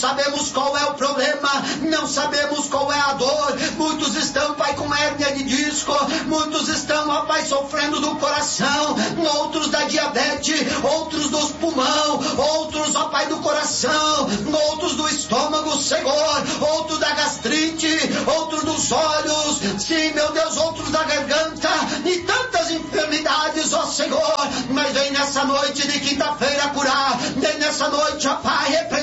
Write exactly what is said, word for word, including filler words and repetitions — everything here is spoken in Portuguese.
sabemos qual é o problema, não sabemos qual é a dor. Muitos estão, Pai, com hérnia de disco, muitos estão, ó Pai, sofrendo do coração, outros da diabetes, outros dos pulmão, outros, ó Pai, do coração, outros do estômago, Senhor, outros da gastrite, outros dos olhos, sim, meu Deus, outros da garganta, e tantas enfermidades, ó Senhor. Mas vem nessa noite de quinta-feira curar, vem nessa noite, ó Pai, repreender